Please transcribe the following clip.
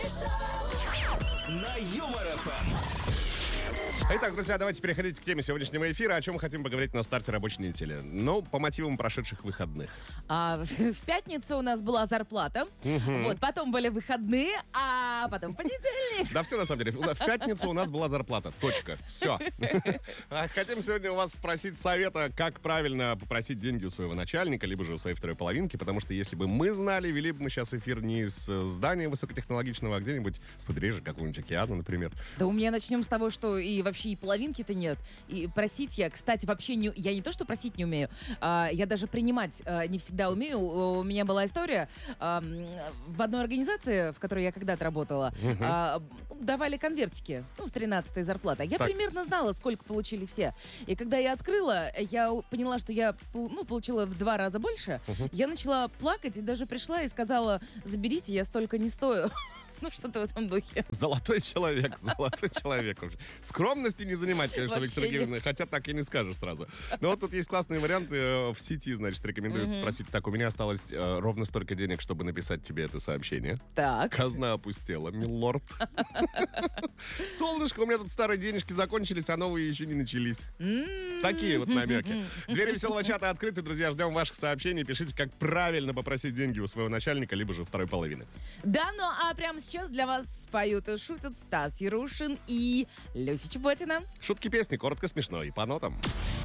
На Юмор ФМ. Итак, друзья, давайте переходить к теме сегодняшнего эфира. О чем хотим поговорить на старте рабочей недели? Ну, по мотивам прошедших выходных. В пятницу у нас была зарплата, вот, потом были выходные, а потом понедельник. Да все на самом деле. В пятницу у нас была зарплата. Точка. Все. Хотим сегодня у вас спросить совета, как правильно попросить деньги у своего начальника, либо же у своей второй половинки, потому что если бы мы знали, вели бы мы сейчас эфир не из здания высокотехнологичного, а где-нибудь с побережья какого-нибудь океана, например. Да у меня начнем с того, что и вообще и половинки-то нет. И просить я, кстати, вообще не... Я не то, что просить не умею, я даже принимать не всегда умею. У меня была история в одной организации, в которой я когда-то работала, давали конвертики, в 13-й зарплата. Я примерно знала, сколько получили все. И когда я открыла, я поняла, что я получила в 2 раза больше. Я начала плакать и даже пришла и сказала: заберите, я столько не стою. Ну, что-то в этом духе. Золотой человек. Скромности не занимать, конечно, Вообще Виктория Георгиевна, нет. хотя так и не скажешь сразу. Но вот тут есть классные варианты в сети, значит, рекомендуют попросить. Так, у меня осталось ровно столько денег, чтобы написать тебе это сообщение. Так. Казна опустела, милорд. Солнышко, у меня тут старые денежки закончились, а новые еще не начались. Такие вот намеки. Двери веселого чата открыты, друзья. Ждем ваших сообщений. Пишите, как правильно попросить деньги у своего начальника, либо же второй половины. Да, ну а прямо сейчас для вас поют и шутят Стас Ярушин и Люся Чеботина. Шутки, песни, коротко, смешно и по нотам.